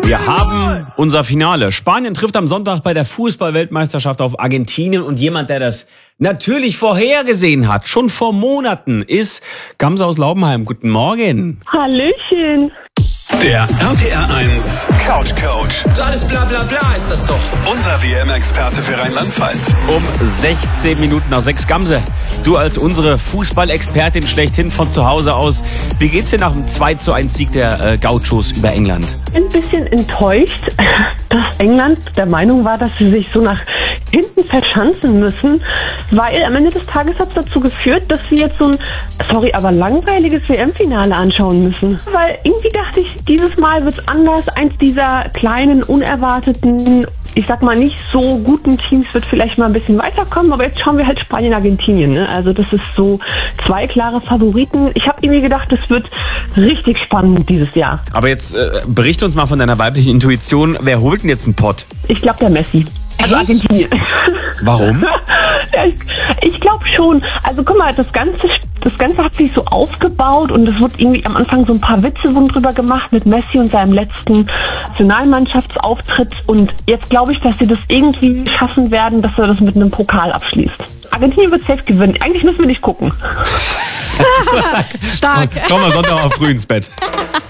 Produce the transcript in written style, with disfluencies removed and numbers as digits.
Wir haben unser Finale. Spanien trifft am Sonntag bei der Fußball-Weltmeisterschaft auf Argentinien und jemand, der das natürlich vorhergesehen hat, schon vor Monaten, ist Gamse aus Laubenheim. Guten Morgen. Hallöchen. Der RPR1 Couch Coach. Alles bla bla bla ist das doch. Unser WM-Experte für Rheinland-Pfalz. Um 16 Minuten nach 6. Gamse, du als unsere Fußballexpertin schlechthin von zu Hause aus. Wie geht's dir nach dem 2:1 Sieg der Gauchos über England? Ein bisschen enttäuscht, dass England der Meinung war, dass sie sich so nach hinten verschanzen müssen, weil am Ende des Tages hat es dazu geführt, dass wir jetzt so ein, langweiliges WM-Finale anschauen müssen. Weil irgendwie dachte ich, dieses Mal wird's anders. Eins dieser kleinen, unerwarteten, ich sag mal nicht so guten Teams wird vielleicht mal ein bisschen weiterkommen, aber jetzt schauen wir halt Spanien, Argentinien. Ne? Also das ist so zwei klare Favoriten. Ich habe irgendwie gedacht, das wird richtig spannend dieses Jahr. Aber jetzt berichte uns mal von deiner weiblichen Intuition. Wer holt denn jetzt einen Pott? Ich glaube, der Messi. Also Argentinien. Warum? Ja, ich glaube schon. Also guck mal, das Ganze hat sich so aufgebaut und es wurde irgendwie am Anfang so ein paar Witze drüber gemacht mit Messi und seinem letzten Nationalmannschaftsauftritt. Und jetzt glaube ich, dass sie das irgendwie schaffen werden, dass er das mit einem Pokal abschließt. Argentinien wird safe gewinnen. Eigentlich müssen wir nicht gucken. Stark. Komm mal Sonntag auch früh ins Bett.